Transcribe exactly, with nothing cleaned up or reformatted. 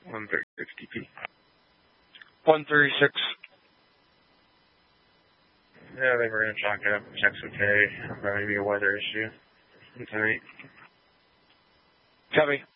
one thirty-six D P. one thirty-six. Yeah, they were going to chalk it up. Check's okay. Maybe a weather issue tonight. Copy.